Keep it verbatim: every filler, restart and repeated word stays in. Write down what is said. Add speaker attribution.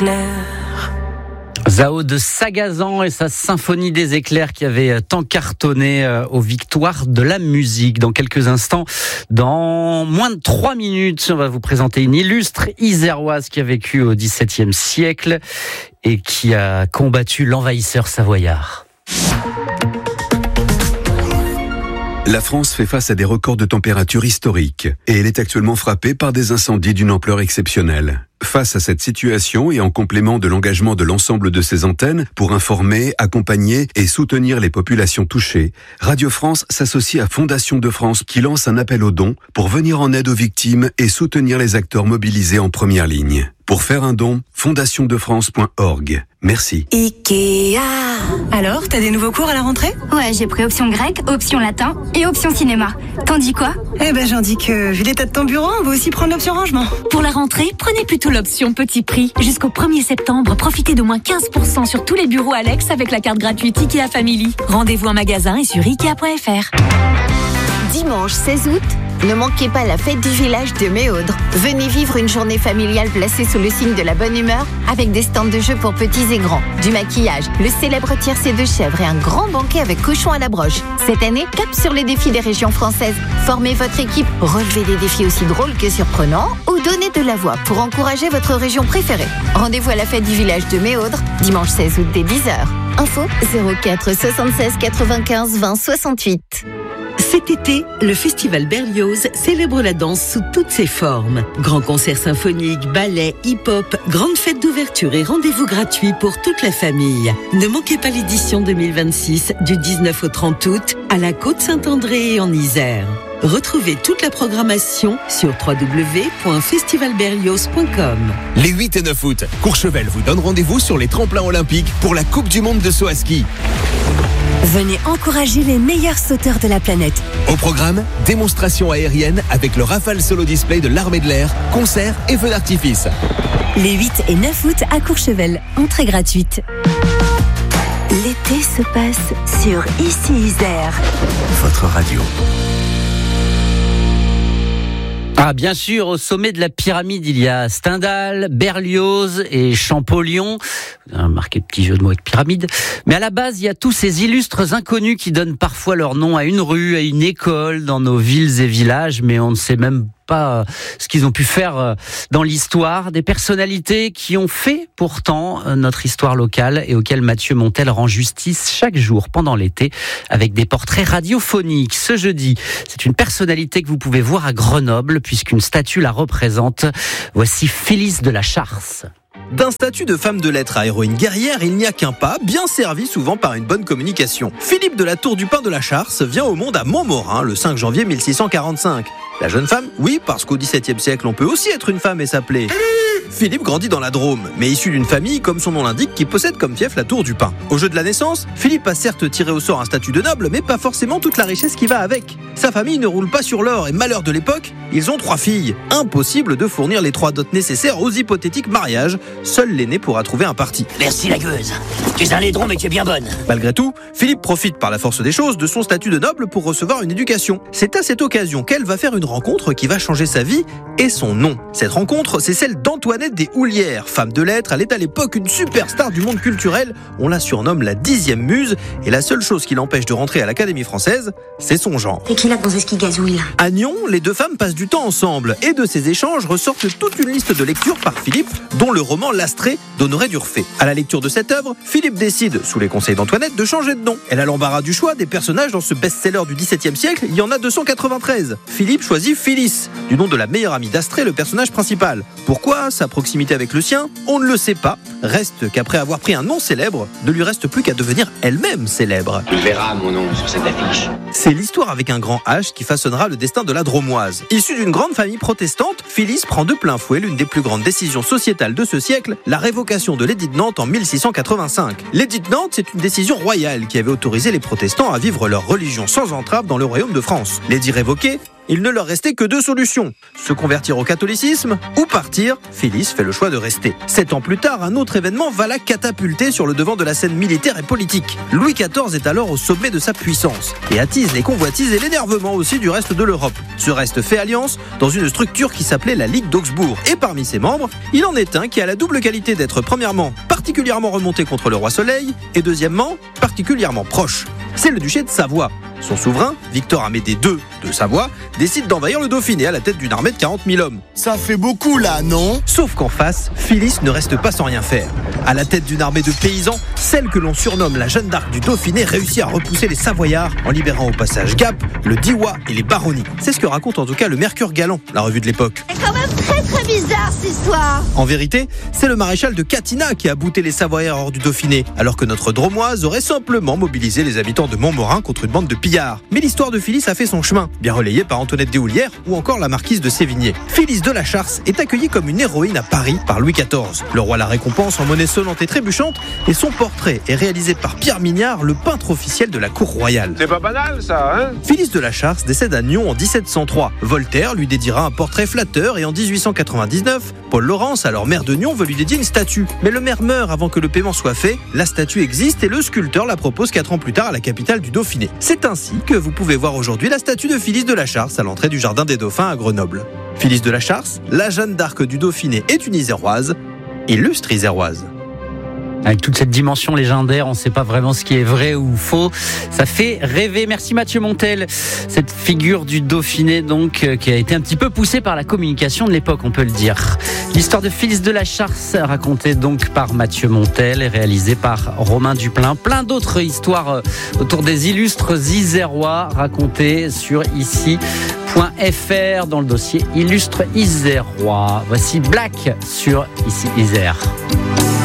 Speaker 1: éclairs.
Speaker 2: Zao de Sagazan et sa symphonie des éclairs qui avait tant cartonné aux victoires de la musique. Dans quelques instants, dans moins de trois minutes, on va vous présenter une illustre iséroise qui a vécu au dix-septième siècle et qui a combattu l'envahisseur savoyard.
Speaker 3: La France fait face à des records de température historiques et elle est actuellement frappée par des incendies d'une ampleur exceptionnelle. Face à cette situation et en complément de l'engagement de l'ensemble de ses antennes pour informer, accompagner et soutenir les populations touchées, Radio France s'associe à Fondation de France qui lance un appel aux dons pour venir en aide aux victimes et soutenir les acteurs mobilisés en première ligne. Pour faire un don, fondation de france point org. Merci.
Speaker 1: Ikea. Alors, t'as des nouveaux cours à la rentrée ?
Speaker 4: Ouais, j'ai pris option grec, option latin et option cinéma. T'en dis quoi ?
Speaker 1: Eh ben, j'en dis que, vu l'état de ton bureau, on va aussi prendre l'option rangement.
Speaker 5: Pour la rentrée, prenez plutôt l'option petit prix. Jusqu'au premier septembre, profitez d'au moins quinze pour cent sur tous les bureaux Alex avec la carte gratuite Ikea Family. Rendez-vous en magasin et sur ikea point f r.
Speaker 6: Dimanche seize août, ne manquez pas la fête du village de Méaudre. Venez vivre une journée familiale placée sous le signe de la bonne humeur avec des stands de jeux pour petits et grands, du maquillage, le célèbre tiercé de chèvre et un grand banquet avec cochon à la broche. Cette année, cap sur les défis des régions françaises. Formez votre équipe, relevez des défis aussi drôles que surprenants ou donnez de la voix pour encourager votre région préférée. Rendez-vous à la fête du village de Méaudre, dimanche seize août dès dix heures. Info zéro quatre soixante-seize quatre-vingt-quinze vingt soixante-huit.
Speaker 7: Cet été, le Festival Berlioz célèbre la danse sous toutes ses formes. Grands concerts symphoniques, ballets, hip-hop, grandes fêtes d'ouverture et rendez-vous gratuits pour toute la famille. Ne manquez pas l'édition deux mille vingt-six du dix-neuf au trente août à la Côte-Saint-André et en Isère. Retrouvez toute la programmation sur w w w point festival berlioz point com.
Speaker 8: Les huit et neuf août, Courchevel vous donne rendez-vous sur les tremplins olympiques pour la Coupe du Monde de saut à ski.
Speaker 5: Venez encourager les meilleurs sauteurs de la planète.
Speaker 8: Au programme, démonstration aérienne avec le Rafale Solo Display de l'Armée de l'Air, concert et feux d'artifice.
Speaker 5: Les huit et neuf août à Courchevel, entrée gratuite.
Speaker 1: L'été se passe sur Ici Isère.
Speaker 3: Votre radio.
Speaker 2: Ah, bien sûr, au sommet de la pyramide, il y a Stendhal, Berlioz et Champollion. Vous avez marqué le petit jeu de mots avec pyramide. Mais à la base, il y a tous ces illustres inconnus qui donnent parfois leur nom à une rue, à une école, dans nos villes et villages, mais on ne sait même pas ce qu'ils ont pu faire dans l'histoire. Des personnalités qui ont fait pourtant notre histoire locale et auxquelles Mathieu Montel rend justice chaque jour pendant l'été avec des portraits radiophoniques. Ce jeudi, c'est une personnalité que vous pouvez voir à Grenoble puisqu'une statue la représente. Voici Phyllis de la Charce.
Speaker 9: D'un statut de femme de lettres à héroïne guerrière, il n'y a qu'un pas, bien servi souvent par une bonne communication. Philippe de la Tour du Pin de la Charce vient au monde à Montmorin le cinq janvier mille six cent quarante-cinq. La jeune femme, oui, parce qu'au dix-septième siècle, on peut aussi être une femme et s'appeler... Philippe grandit dans la Drôme, mais issu d'une famille, comme son nom l'indique, qui possède comme fief la Tour du Pin. Au jeu de la naissance, Philippe a certes tiré au sort un statut de noble, mais pas forcément toute la richesse qui va avec. Sa famille ne roule pas sur l'or et malheur de l'époque, ils ont trois filles. Impossible de fournir les trois dots nécessaires aux hypothétiques mariages. Seul l'aîné pourra trouver un parti.
Speaker 10: Merci la gueuse. Tu es un laidron mais tu es bien bonne.
Speaker 9: Malgré tout, Philippe profite par la force des choses de son statut de noble pour recevoir une éducation. C'est à cette occasion qu'elle va faire une rencontre qui va changer sa vie et son nom. Cette rencontre, c'est celle d'Antoinette des Houlières. Femme de lettres, elle est à l'époque une superstar du monde culturel. On la surnomme la dixième muse et la seule chose qui l'empêche de rentrer à l'Académie française, c'est son genre.
Speaker 11: C'est qui la gonzesse qui gazouille là ?
Speaker 9: À Nyon, les deux femmes passent du temps ensemble et de ces échanges ressortent toute une liste de lectures par Philippe, dont le roman L'Astrée d'Honoré d'Urfé. À la lecture de cette œuvre, Philippe décide, sous les conseils d'Antoinette, de changer de nom. Elle a l'embarras du choix des personnages dans ce best-seller du dix-septième siècle, il y en a deux cent quatre-vingt-treize. Philippe choisit Phyllis, du nom de la meilleure amie d'Astrée, le personnage principal. Pourquoi ? Sa proximité avec le sien ? On ne le sait pas. Reste qu'après avoir pris un nom célèbre, ne lui reste plus qu'à devenir elle-même célèbre.
Speaker 10: Tu verras mon nom sur cette affiche.
Speaker 9: C'est l'histoire avec un grand H qui façonnera le destin de la Dromoise. Issue d'une grande famille protestante, Phyllis prend de plein fouet l'une des plus grandes décisions sociétales de ce siècle, la révocation de l'édit de Nantes en mille six cent quatre-vingt-cinq. L'édit de Nantes, c'est une décision royale qui avait autorisé les protestants à vivre leur religion sans entrave dans le royaume de France. L'édit révoqué, il ne leur restait que deux solutions. Se convertir au catholicisme ou partir. Phyllis fait le choix de rester. Sept ans plus tard, un autre événement va la catapulter sur le devant de la scène militaire et politique. Louis quatorze est alors au sommet de sa puissance et attise les convoitises et l'énervement aussi du reste de l'Europe. Ce reste fait alliance dans une structure qui s'appelait la Ligue d'Augsbourg. Et parmi ses membres, il en est un qui a la double qualité d'être premièrement particulièrement remonté contre le roi Soleil et deuxièmement particulièrement proche. C'est le duché de Savoie. Son souverain, Victor Amédée deux de Savoie, décide d'envahir le Dauphiné à la tête d'une armée de quarante mille hommes.
Speaker 11: Ça fait beaucoup là, non ?
Speaker 9: Sauf qu'en face, Phyllis ne reste pas sans rien faire. À la tête d'une armée de paysans, celle que l'on surnomme la Jeanne d'Arc du Dauphiné réussit à repousser les Savoyards en libérant au passage Gap, le Diois et les baronnies. C'est ce que raconte en tout cas le Mercure Galant, la revue de l'époque.
Speaker 12: C'est quand même très très bizarre cette histoire.
Speaker 9: En vérité, c'est le maréchal de Catinat qui a bouté les Savoyards hors du Dauphiné, alors que notre Dromoise aurait simplement mobilisé les habitants de Montmorin contre une bande de pillards. Mais l'histoire de Phyllis a fait son chemin, bien relayée par Antoinette Déhoulière ou encore la marquise de Sévigné. Phyllis de la Charce est accueillie comme une héroïne à Paris par Louis quatorze. Le roi la récompense en monnaie sonnante et trébuchante et son portrait est réalisé par Pierre Mignard, le peintre officiel de la cour royale.
Speaker 13: C'est pas banal ça, hein ?
Speaker 9: Phyllis de la Charce décède à Nyon en dix-sept cent trois. Voltaire lui dédiera un portrait flatteur et en dix-huit cent quatre-vingt-dix-neuf, Paul Laurence, alors maire de Nyon, veut lui dédier une statue. Mais le maire meurt avant que le paiement soit fait. La statue existe et le sculpteur la propose quatre ans plus tard à la capitale du Dauphiné. C'est ainsi que vous pouvez voir aujourd'hui la statue de Phyllis de la Charce à l'entrée du Jardin des Dauphins à Grenoble. Phyllis de la Charce, la Jeanne d'Arc du Dauphiné est une Iséroise, illustre Iséroise.
Speaker 2: Avec toute cette dimension légendaire, on ne sait pas vraiment ce qui est vrai ou faux. Ça fait rêver. Merci Mathieu Montel. Cette figure du Dauphiné, donc, euh, qui a été un petit peu poussée par la communication de l'époque, on peut le dire. L'histoire de Phyllis de la Charce, racontée donc par Mathieu Montel et réalisée par Romain Duplain. Plein d'autres histoires euh, autour des illustres Isérois racontées sur ici point F R dans le dossier Illustre Isérois. Voici Black sur Ici Isère.